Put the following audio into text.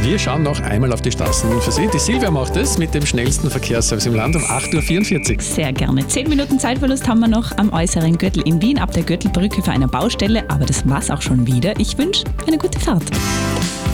Wir schauen noch einmal auf die Straßen für Sie. Die Silvia macht es mit dem schnellsten Verkehrsservice im Land um 8.44 Uhr. Sehr gerne. 10 Minuten Zeitverlust haben wir noch am äußeren Gürtel in Wien ab der Gürtelbrücke für eine Baustelle. Aber das war's auch schon wieder. Ich wünsche eine gute Fahrt.